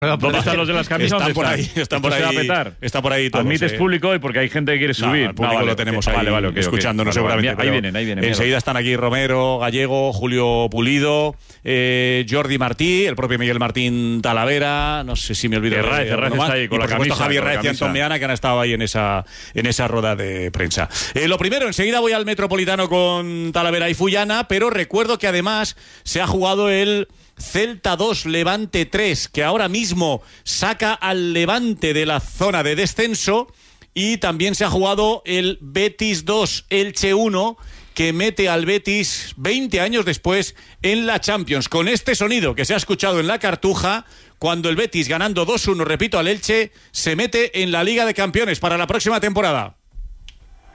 ¿Dónde están los de las camisas? Están por ahí, están por ahí. Está por ahí todos. Admites público hoy porque hay gente que quiere subir. El público lo tenemos ahí escuchándonos seguramente. Ahí vienen. Enseguida están aquí Romero, Gallego, Julio Pulido, Jordi Martí, el propio Miguel Martín Talavera, no sé si me olvido. Raez está ahí con la camisa. Javier Raez y Antón Meana, que han estado ahí en esa rueda de prensa. Lo primero, enseguida voy al Metropolitano con Talavera y Fullana, pero recuerdo que además se ha jugado el Celta 2, Levante 3, que ahora mismo saca al Levante de la zona de descenso, y también se ha jugado el Betis 2, Elche 1, que mete al Betis 20 años después en la Champions, con este sonido que se ha escuchado en la Cartuja, cuando el Betis, ganando 2-1, repito, al Elche, se mete en la Liga de Campeones para la próxima temporada.